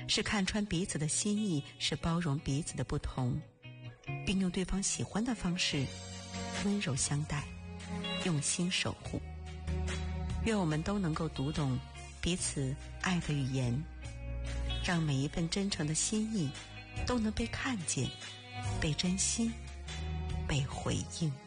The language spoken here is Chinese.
是看穿彼此的心意，是包容彼此的不同，并用对方喜欢的方式温柔相待，用心守护。愿我们都能够读懂彼此爱的语言，让每一份真诚的心意都能被看见，被珍惜，被回应。